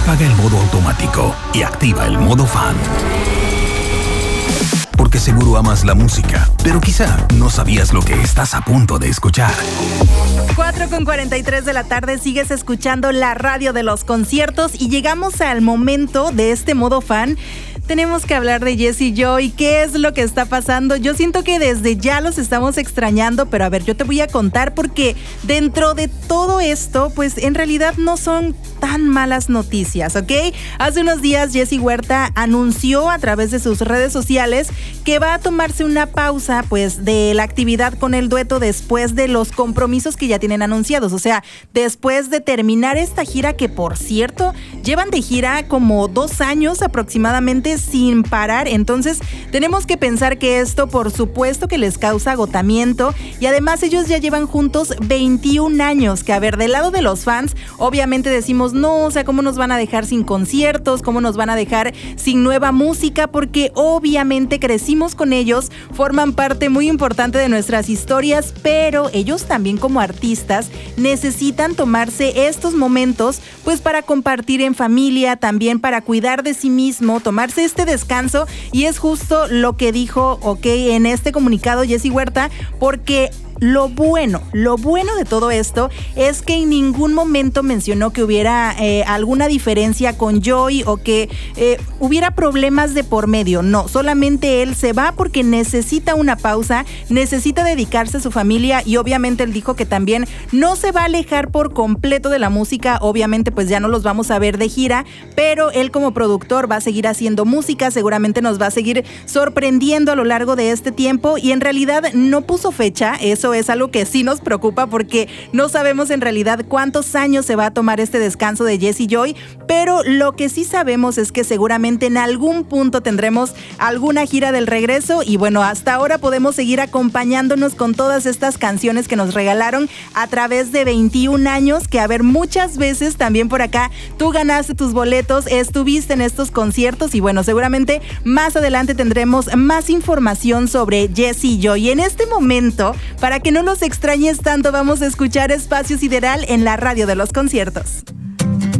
Apaga el modo automático y activa el modo fan. Porque seguro amas la música, pero quizá no sabías lo que estás a punto de escuchar. 4:43 de la tarde, sigues escuchando la radio de los conciertos y llegamos al momento de este modo fan. Tenemos que hablar de Jessie Joy. ¿Qué es lo que está pasando? Yo siento que desde ya los estamos extrañando, pero a ver, yo te voy a contar porque dentro de todo esto, pues en realidad no son tan malas noticias, ¿ok? Hace unos días Jessie Huerta anunció a través de sus redes sociales que va a tomarse una pausa, pues, de la actividad con el dueto después de los compromisos que ya tienen anunciados. O sea, después de terminar esta gira que, por cierto, llevan de gira como 2 años aproximadamente sin parar. Entonces, tenemos que pensar que esto, por supuesto, que les causa agotamiento y además ellos ya llevan juntos 21 años, que a ver, del lado de los fans, obviamente decimos, no, o sea, ¿cómo nos van a dejar sin conciertos? ¿Cómo nos van a dejar sin nueva música? Porque obviamente crecimos con ellos, forman parte muy importante de nuestras historias, pero ellos también como artistas necesitan tomarse estos momentos pues para compartir en familia, también para cuidar de sí mismo, tomarse este descanso, y es justo lo que dijo, en este comunicado Jessie Huerta, porque lo bueno de todo esto es que en ningún momento mencionó que hubiera alguna diferencia con Joy o que hubiera problemas de por medio. No, solamente él se va porque necesita una pausa, necesita dedicarse a su familia y obviamente él dijo que también no se va a alejar por completo de la música. Obviamente pues ya no los vamos a ver de gira, pero él como productor va a seguir haciendo música, seguramente nos va a seguir sorprendiendo a lo largo de este tiempo y en realidad no puso fecha. Eso es algo que sí nos preocupa porque no sabemos en realidad cuántos años se va a tomar este descanso de Jessie Joy, pero lo que sí sabemos es que seguramente en algún punto tendremos alguna gira del regreso y bueno, hasta ahora podemos seguir acompañándonos con todas estas canciones que nos regalaron a través de 21 años, que a ver, muchas veces también por acá tú ganaste tus boletos, estuviste en estos conciertos y bueno, seguramente más adelante tendremos más información sobre Jessie Joy. Y en este momento, para que no nos extrañes tanto, vamos a escuchar Espacio Sideral en la radio de los conciertos.